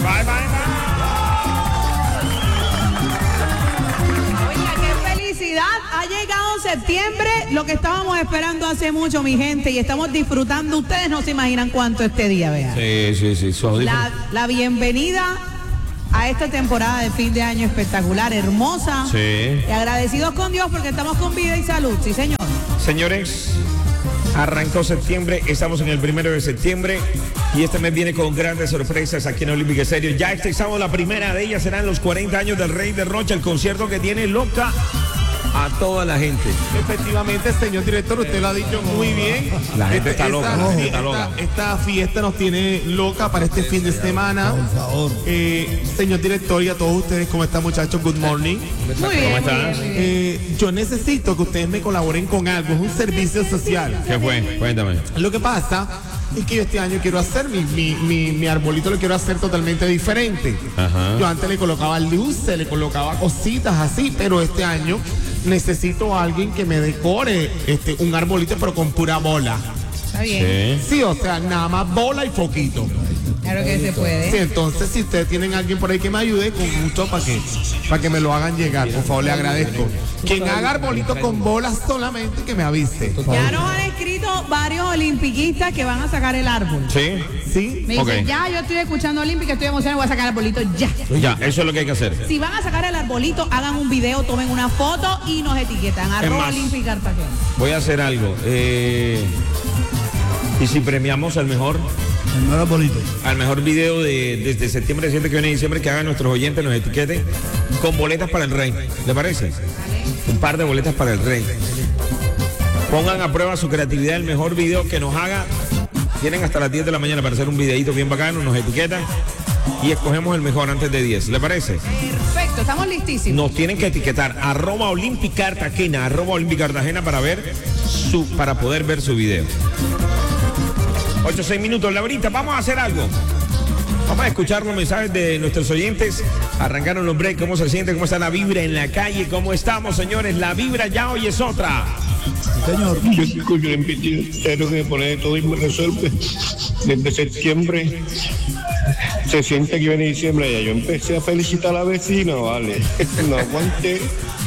Bye, bye, bye. Ha llegado septiembre, lo que estábamos esperando hace mucho, mi gente, y estamos disfrutando. Ustedes no se imaginan cuánto este día, vean. Sí. La bienvenida a esta temporada de fin de año espectacular, hermosa. Sí. Y agradecidos con Dios porque estamos con vida y salud, sí, señor. Señores, arrancó septiembre, estamos en el 1 de septiembre y este mes viene con grandes sorpresas aquí en Olímpica Estéreo. Ya este sábado la primera de ellas serán los 40 años del Rey de Rocha, el concierto que tiene loca a toda la gente. Efectivamente, señor director, usted lo ha dicho muy bien. La gente está loca, esta fiesta nos tiene loca para este fin de semana. Por favor. Señor director y a todos ustedes, ¿cómo están, muchachos? Good morning. Muy bien, ¿Cómo estás? Yo necesito que ustedes me colaboren con algo, es un servicio social. ¿Qué fue? Cuéntame. Lo que pasa es que yo este año quiero hacer mi arbolito, lo quiero hacer totalmente diferente. Ajá. Yo antes le colocaba luces, le colocaba cositas así, pero este año necesito a alguien que me decore un arbolito, pero con pura bola. Está bien. Sí. Sí, o sea, nada más bola y foquito. Claro que se puede. Sí, entonces si ustedes tienen a alguien por ahí que me ayude, con gusto para que me lo hagan llegar, por favor, le agradezco. Quien haga arbolito con bolas solamente que me avise. Ya nos han escrito varios olimpiquistas que van a sacar el árbol. ¿Sí? ¿Sí? Me dicen, Ok. ya, yo estoy escuchando Olímpica, estoy emocionado, voy a sacar el arbolito ya. Ya, eso es lo que hay que hacer. Si van a sacar el arbolito, hagan un video, tomen una foto y nos etiquetan. más, Olímpica Cartagena. Voy a hacer algo. ¿Y si premiamos al mejor video desde septiembre 7 que viene diciembre, que hagan nuestros oyentes, nos etiqueten con boletas para el Rey? ¿Le parece? Un par de boletas para el Rey. Pongan a prueba su creatividad, el mejor video que nos haga. Tienen hasta las 10 de la mañana para hacer un videito bien bacano, nos etiquetan y escogemos el mejor antes de 10. ¿Le parece? Perfecto, estamos listísimos. Nos tienen que etiquetar @Olímpica Cartagena, @Olímpica Cartagena para poder ver su video. 8-6 minutos, Laurita, vamos a hacer algo. Vamos a escuchar los mensajes de nuestros oyentes. Arrancaron los breaks, cómo se siente, cómo está la vibra en la calle, cómo estamos, señores. La vibra ya hoy es otra. Señor. Yo escucho el epicentro que me pone todo y me resuelve. Desde septiembre se siente que viene diciembre. Ya yo empecé a felicitar a la vecina, vale. No aguanté.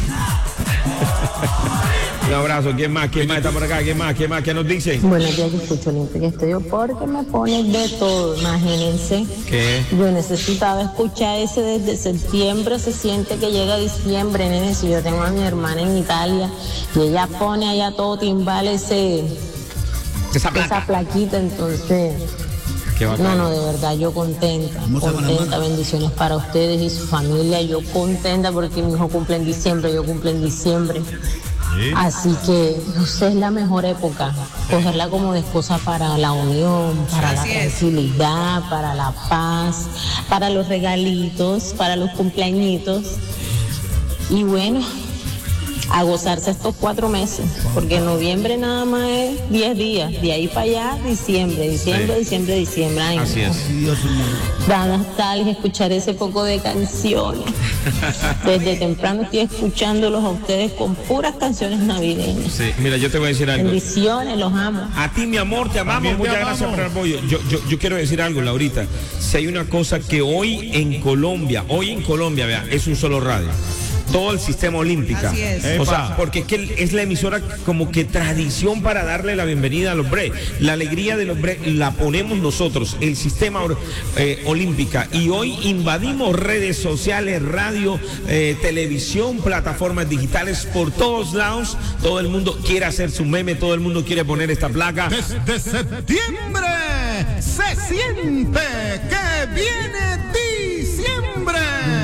Un abrazo. ¿Quién más? ¿Quién más está por acá? ¿Quién más? ¿Qué nos dicen? Buenos días, yo escucho Olímpica Estéreo porque me ponen de todo, imagínense. ¿Qué? Yo necesitaba escuchar ese desde septiembre, se siente que llega diciembre, nene. Si yo tengo a mi hermana en Italia y ella pone allá todo timbal Esa plaquita, entonces... Qué bacano. No, de verdad, yo contenta, bendiciones para ustedes y su familia, yo contenta porque mi hijo cumple en diciembre, yo cumplo en diciembre. Así que, no sé, es la mejor época, cogerla como de excusa para la unión, para la tranquilidad, para la paz, para los regalitos, para los cumpleañitos. Y bueno, a gozarse estos 4 meses, porque noviembre nada más es 10 días, de ahí para allá, diciembre. Ay, así es. da nostalgia escuchar ese poco de canciones. Desde temprano estoy escuchándolos a ustedes con puras canciones navideñas. Sí, mira, yo te voy a decir algo. Bendiciones, los amo. A ti, mi amor, te amamos. También te Muchas amamos. gracias por el apoyo. Yo quiero decir algo, Laurita. Si hay una cosa que hoy en Colombia, vea, es un solo radio. Todo el sistema Olímpica. Así es. O sea, porque es que es la emisora como que tradición para darle la bienvenida a los breaks. La alegría de los breaks la ponemos nosotros, el sistema Olímpica. Y hoy invadimos redes sociales, radio, televisión, plataformas digitales por todos lados. Todo el mundo quiere hacer su meme, todo el mundo quiere poner esta placa. Desde septiembre se siente que viene diciembre.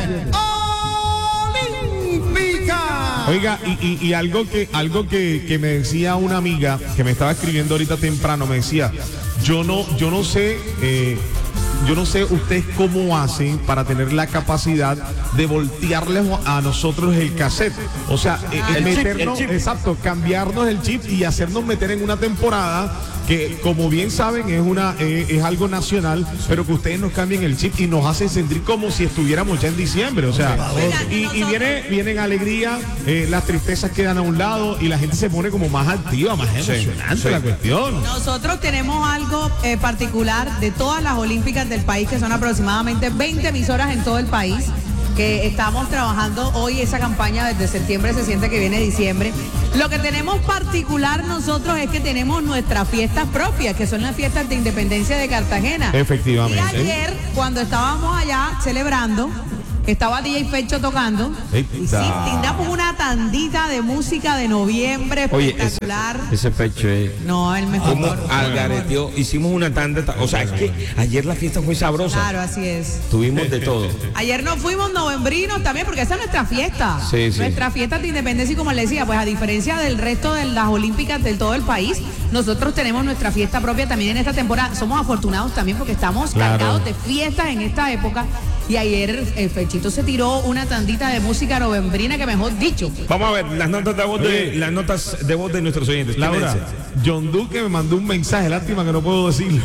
Olímpica. Oiga, y algo que me decía una amiga que me estaba escribiendo ahorita temprano, me decía, yo no sé ustedes cómo hacen para tener la capacidad de voltearles a nosotros el cassette. O sea, El meternos, chip. exacto, cambiarnos el chip y hacernos meter en una temporada que como bien saben es algo nacional, pero que ustedes nos cambien el chip y nos hacen sentir como si estuviéramos ya en diciembre, o sea, y vienen alegría, las tristezas quedan a un lado y la gente se pone como más activa, más emocionante la cuestión. Nosotros tenemos algo particular de todas las olímpicas del país, que son aproximadamente 20 emisoras en todo el país, que estamos trabajando hoy esa campaña desde septiembre, se siente que viene diciembre. Lo que tenemos particular nosotros es que tenemos nuestras fiestas propias, que son las fiestas de independencia de Cartagena. Efectivamente. Y ayer, cuando estábamos allá celebrando, estaba DJ Fecho tocando, y sí, tindamos una tandita de música de noviembre espectacular. Oye, ese Fecho es... No, el mejor. Como algareteó, hicimos una tanda, o sea, es que ayer la fiesta fue sabrosa. Claro, así es. Tuvimos de todo. Ayer nos fuimos novembrinos también, porque esa es nuestra fiesta. Sí, sí. Nuestra fiesta de independencia, y como le decía, pues a diferencia del resto de las olímpicas del todo el país, nosotros tenemos nuestra fiesta propia también en esta temporada. Somos afortunados también porque estamos cargados de fiestas en esta época. Y ayer el Fechito se tiró una tandita de música novembrina que mejor dicho. Vamos a ver las notas de voz de nuestros oyentes. Laura, John Duque me mandó un mensaje, lástima que no puedo decirlo.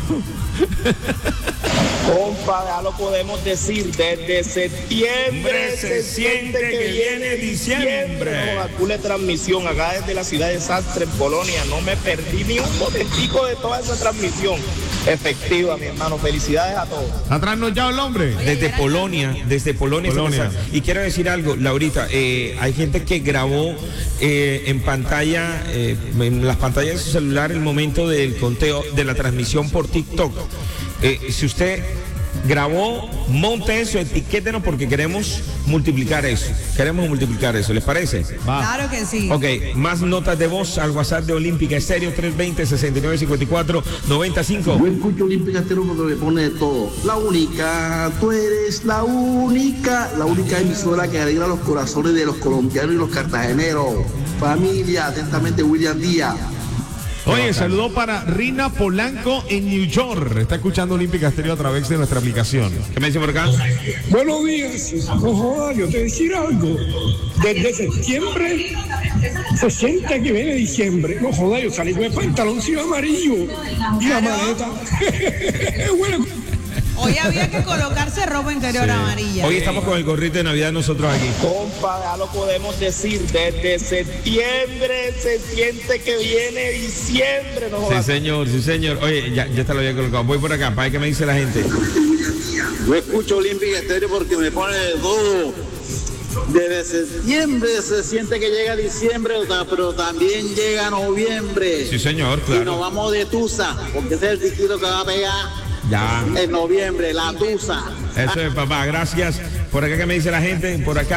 Compa, ya lo podemos decir, desde septiembre se siente que viene diciembre. No, cool transmisión acá desde la ciudad de Sastre, en Polonia. No me perdí ni un momentico de toda esa transmisión. Efectiva, mi hermano. Felicidades a todos. Atrás nos ya el hombre. Desde Polonia. Y quiero decir algo, Laurita, hay gente que grabó en pantalla, en las pantallas de su celular, el momento del conteo de la transmisión por TikTok. Si usted grabó, monte eso, etiquétenos porque queremos multiplicar eso. ¿Les parece? Claro que sí. Ok, más notas de voz al WhatsApp de Olímpica Estéreo 320-6954-95. Yo escucho Olímpica Estéreo porque me pone de todo. La única, tú eres la única emisora que alegra los corazones de los colombianos y los cartageneros. Familia, atentamente William Díaz. Oye, saludo para Rina Polanco en New York. Está escuchando Olímpica Estéreo a través de nuestra aplicación. ¿Qué me dice por acá? Buenos días. No jodas, yo te voy a decir algo. Desde septiembre se siente que viene diciembre. No jodas, yo salí con el pantaloncillo amarillo y la maleta. Bueno. Hoy había que colocarse ropa interior amarilla. Hoy estamos con el gorrito de Navidad nosotros aquí. Compa, ya lo podemos decir, desde septiembre se siente que viene diciembre. No jodas. Sí, señor. Oye, ya te lo había colocado. Voy por acá, para ver qué me dice la gente. Yo escucho Olímpica Estéreo porque me pone de todo. Desde septiembre se siente que llega diciembre, pero también llega noviembre. Sí, señor, claro. Y nos vamos de Tusa, porque ese es el distrito que va a pegar. Ya. En noviembre, la Tusa. Eso es, papá, gracias. Por acá, ¿qué me dice la gente? Por acá.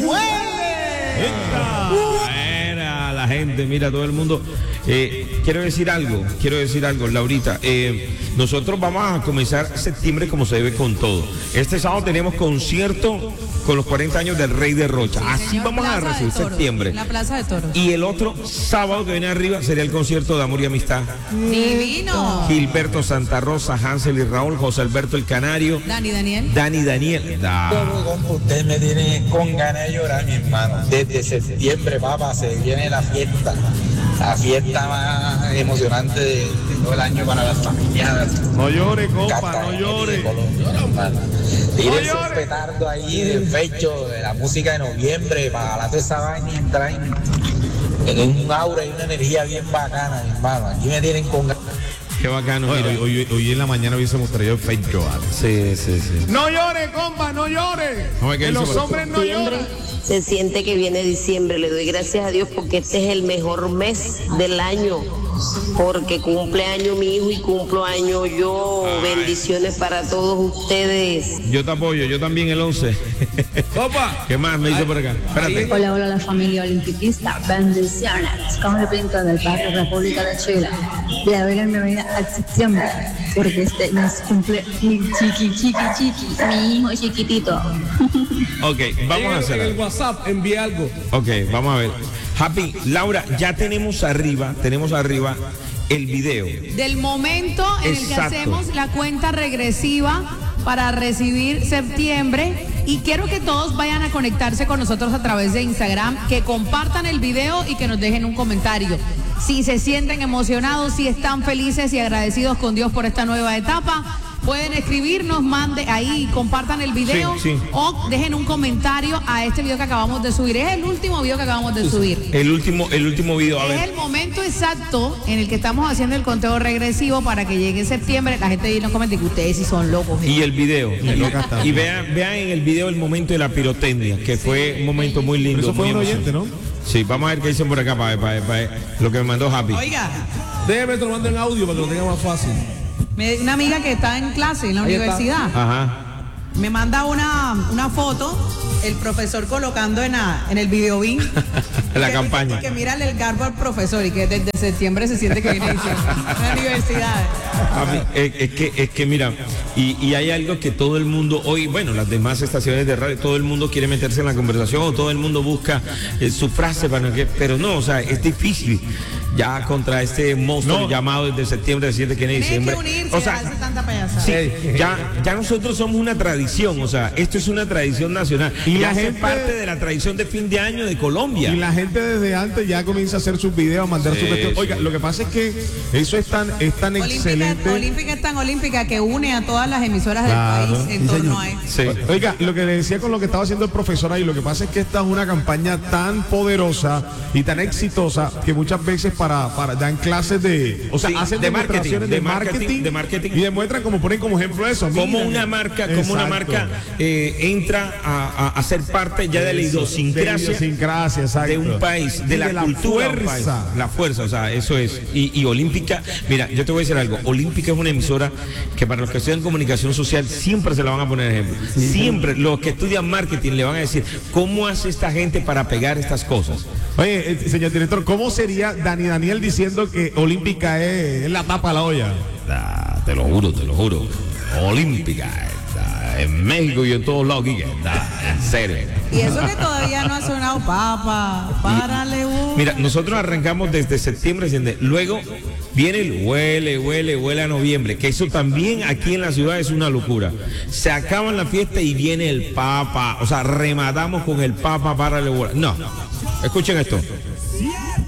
Era la gente, mira, todo el mundo. Quiero decir algo, Laurita. Nosotros vamos a comenzar septiembre como se debe con todo. Este sábado tenemos concierto con los 40 años del Rey de Rocha. Sí, así señor, vamos a recibir septiembre. En la Plaza de Toros. Y el otro sábado que viene arriba sería el concierto de Amor y Amistad. Divino. Gilberto Santa Rosa, Hansel y Raúl, José Alberto el Canario. Dani Daniel. Usted me tiene con ganas de llorar, mi hermano. Desde septiembre, papá, se viene la fiesta. La fiesta más emocionante de todo el año para las familias. No llore, compa, no llore. Tire esos petardos ahí de Fecho, de la música de noviembre, para la esa vaina y entrar en un aura y una energía bien bacana, mi hermano. Aquí me tienen con ganas. Qué bacano. Hoy en la mañana hubiésemos traído Fecho. Sí. No llore, compa, no llore. Que los hombres no lloran. Se siente que viene diciembre. Le doy gracias a Dios porque este es el mejor mes del año. Porque cumple año mi hijo y cumplo año yo. Bendiciones para todos ustedes. Yo te apoyo, yo también el 11. Opa, ¿qué más me dice por acá? Espérate. Hola, la familia olimpicista. Bendiciones. Como le pinto del barrio República de Chile. Le doy la bienvenida a septiembre. Porque este mes cumple mi chiqui. Mi hijo chiquitito. Ok, vamos a hacer en el WhatsApp, envíe algo. Ok, vamos a ver. Happy, Laura, ya tenemos arriba el video. Del momento en el que hacemos la cuenta regresiva para recibir septiembre. Y quiero que todos vayan a conectarse con nosotros a través de Instagram, que compartan el video y que nos dejen un comentario. si se sienten emocionados, si están felices y agradecidos con Dios por esta nueva etapa. Pueden escribirnos, mande ahí, compartan el video o dejen un comentario a este video que acabamos de subir. Es el último video que acabamos de subir. El último video, a ver. Es el momento exacto en el que estamos haciendo el conteo regresivo para que llegue septiembre. La gente nos comenta que ustedes sí son locos. Y el video. Y vean en el video el momento de la pirotecnia, que fue un momento muy lindo. Eso fue muy un oyente, ¿no? Sí, vamos a ver qué dicen por acá para lo que me mandó Happy. Oiga. Déjeme tomando en audio para que lo tenga más fácil. Una amiga que está en clase en la universidad. Ajá. Me manda una foto, el profesor colocando en el videobin la campaña. Que mírale el garbo al profesor y que desde septiembre se siente que viene diciembre. Una universidad. Es que mira, y hay algo que todo el mundo hoy, bueno, las demás estaciones de radio, todo el mundo quiere meterse en la conversación, o todo el mundo busca su frase pero no, o sea, es difícil. Ya contra este monstruo llamado desde septiembre, se siente que en diciembre. O sea, tanta payasada. Sí, ya nosotros somos una tradición, o sea, esto es una tradición nacional. Y la gente hace parte de la tradición de fin de año de Colombia. Y la gente desde antes ya comienza a hacer sus videos, a mandar sus cuestiones. Oiga, lo que pasa es que eso es tan excelente. Olímpica es tan olímpica que une a todas las emisoras del país en torno a eso. Sí. Oiga, lo que le decía con lo que estaba haciendo el profesor ahí, lo que pasa es que esta es una campaña tan poderosa y tan exitosa que muchas veces dan clases de, o sea, hacen demostraciones de marketing y demuestran ponen como ejemplo eso. Como una marca entra a ser parte ya de la idiosincrasia de un país, de la cultura de un país. La fuerza, o sea, eso es. Y Olímpica, mira, yo te voy a decir algo, Olímpica es una emisora que para los que estudian comunicación social siempre se la van a poner ejemplo. Siempre los que estudian marketing le van a decir, ¿cómo hace esta gente para pegar estas cosas? Oye, señor director, ¿cómo sería Daniel diciendo que Olímpica es la tapa de la olla? Te lo juro. Olímpica, en México y en todos lados, Quique, en serio. Y eso que todavía no ha sonado, párale. Mira, nosotros arrancamos desde septiembre, luego viene el huele a noviembre, que eso también aquí en la ciudad es una locura. Se acaba la fiesta y viene el papa, o sea, rematamos con el papa, párale. No, escuchen esto.